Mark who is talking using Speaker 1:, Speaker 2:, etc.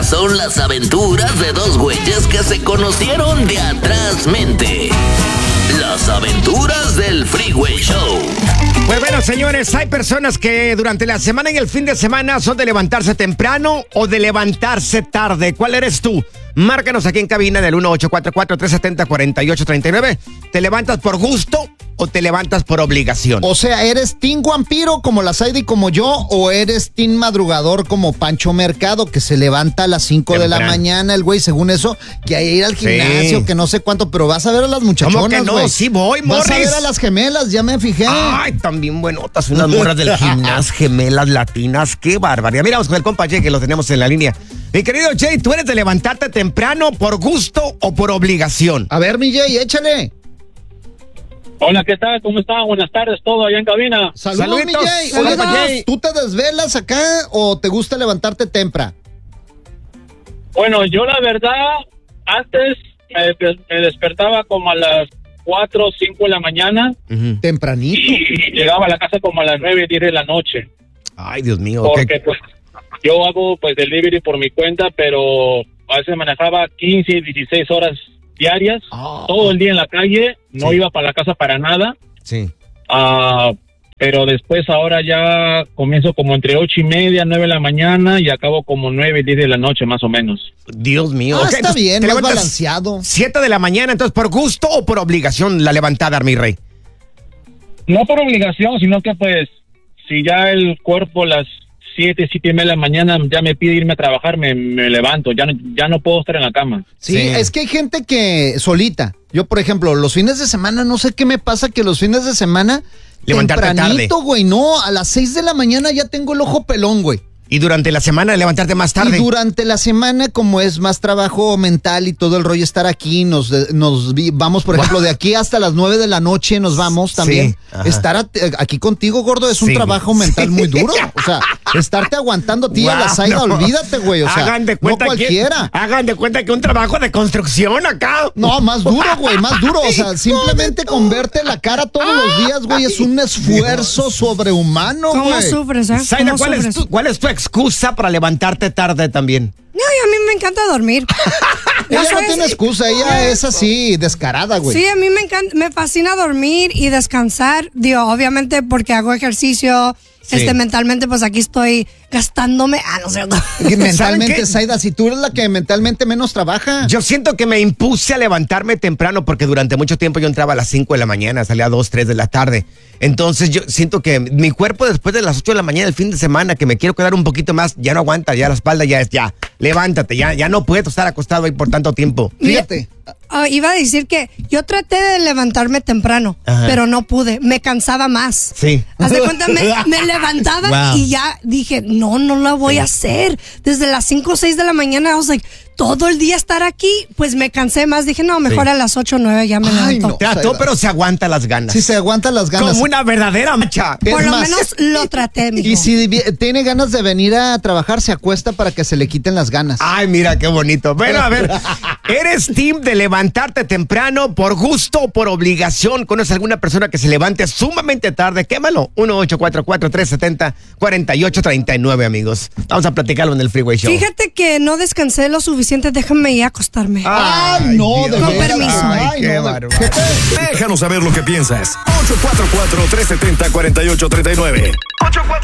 Speaker 1: Estas son las aventuras de dos güeyes que se conocieron de atrás mente. Las aventuras del Freeway Show.
Speaker 2: Pues bueno, señores, hay personas que durante la semana y el fin de semana son de levantarse temprano o de levantarse tarde. ¿Cuál eres tú? Márcanos aquí en cabina del 1844-370-4839. ¿Te levantas por gusto o te levantas por obligación?
Speaker 3: O sea, ¿eres team vampiro como la Saidi como yo o eres team madrugador como Pancho Mercado que se levanta a las 5 de la mañana el güey, según eso, que hay que ir al gimnasio, que no sé cuánto, pero vas a ver a las muchachonas,
Speaker 2: ¿Cómo que no?
Speaker 3: Güey.
Speaker 2: Sí voy, Morris.
Speaker 3: Vas a ver a las gemelas, ya me fijé.
Speaker 2: Ay, también buenotas, unas morras del gimnasio, gemelas latinas, qué barbaridad. Mira, vamos con el compa Jay, que lo tenemos en la línea. Mi querido Jay, ¿tú eres de levantarte temprano por gusto o por obligación?
Speaker 3: A ver, mi Jay, échale.
Speaker 4: Hola, ¿qué tal? ¿Cómo están? Buenas tardes, todo allá en cabina.
Speaker 3: Saludos, mi Jay.
Speaker 2: Saludos.
Speaker 3: Oye, ¿tú te desvelas acá o te gusta levantarte temprano?
Speaker 4: Bueno, yo la verdad, antes me despertaba como a las 4 o 5 de la mañana.
Speaker 3: Tempranito.
Speaker 4: Y llegaba a la casa como a las 9, 10 de la noche.
Speaker 2: Ay, Dios mío.
Speaker 4: Porque pues yo hago pues delivery por mi cuenta, pero a veces manejaba 15, 16 horas diarias, todo el día en la calle, no iba para la casa para nada.
Speaker 2: Sí.
Speaker 4: Pero después ahora ya comienzo como entre 8:30, 9 de la mañana y acabo como 9, 10 de la noche más o menos.
Speaker 2: Dios mío.
Speaker 3: Okay, está bien,
Speaker 2: ¿te
Speaker 3: más
Speaker 2: levantas
Speaker 3: balanceado?
Speaker 2: 7 de la mañana, entonces, ¿por gusto o por obligación la levantada, mi rey?
Speaker 4: No por obligación, sino que pues si ya el cuerpo las 7, 7:30 de la mañana ya me pide irme a trabajar, me levanto, ya no puedo estar en la cama.
Speaker 3: Sí, es que hay gente que solita. Yo, por ejemplo, los fines de semana, no sé qué me pasa, que los fines de semana,
Speaker 2: levantarte
Speaker 3: tempranito, güey, no, a las 6 de la mañana ya tengo el ojo pelón, güey.
Speaker 2: Y durante la semana levantarte más tarde.
Speaker 3: Y durante la semana, como es más trabajo mental y todo el rollo, estar aquí, vamos, por ejemplo, de aquí hasta las 9 de la noche nos vamos también. Sí, estar aquí contigo, gordo, es un trabajo mental muy duro. O sea, estarte aguantando, tía, la Zaida, olvídate, güey. O sea,
Speaker 2: hagan de cuenta
Speaker 3: no cualquiera.
Speaker 2: Hagan de cuenta que un trabajo de construcción acá.
Speaker 3: No, más duro, güey, más duro. O sea, simplemente con verte la cara todos los días, güey, es un esfuerzo sobrehumano, güey.
Speaker 5: ¿Cómo sufres, eh?
Speaker 2: Zaida, ¿cuál es tu excusa para levantarte tarde también?
Speaker 5: No, a mí me encanta dormir.
Speaker 3: Ella no tiene excusa, ella es así, descarada, güey.
Speaker 5: Sí, a mí me fascina dormir y descansar. Digo, obviamente porque hago ejercicio, mentalmente, pues aquí estoy gastándome. No sé.
Speaker 3: Mentalmente, Zaida, si tú eres la que mentalmente menos trabaja.
Speaker 2: Yo siento que me impuse a levantarme temprano porque durante mucho tiempo yo entraba a las 5 de la mañana, salía a 2, 3 de la tarde. Entonces yo siento que mi cuerpo después de las 8 de la mañana el fin de semana, que me quiero quedar un poquito más, ya no aguanta, ya la espalda ya levántate, ya no puedo estar acostado ahí por tanto tiempo.
Speaker 3: Fíjate.
Speaker 5: Iba a decir que yo traté de levantarme temprano, pero no pude, me cansaba más.
Speaker 2: Sí.
Speaker 5: Haz de cuenta, me levantaba y ya dije, no la voy a hacer. Desde las 5 o 6 de la mañana, I was like, todo el día estar aquí, pues me cansé más. Dije, no, mejor a las 8 o 9 ya me levanto.
Speaker 2: No, trató, pero se aguanta las ganas.
Speaker 3: Sí, se aguanta las ganas.
Speaker 2: Como una verdadera macha.
Speaker 5: Por lo menos lo traté, mijo.
Speaker 3: Y si tiene ganas de venir a trabajar, se acuesta para que se le quiten las ganas.
Speaker 2: Ay, mira qué bonito. Bueno, a ver, ¿eres team de levantarte temprano por gusto o por obligación? ¿Conoces alguna persona que se levante sumamente tarde? Quémalo. 1-844-370-4839, amigos. Vamos a platicarlo en el Freeway Show.
Speaker 5: Fíjate que no descansé lo suficiente, déjame ir a acostarme.
Speaker 3: Ay, no,
Speaker 2: Dios.
Speaker 5: Con permiso.
Speaker 2: Ay, qué bárbaro.
Speaker 6: Déjanos saber lo que piensas. 844-370-4839.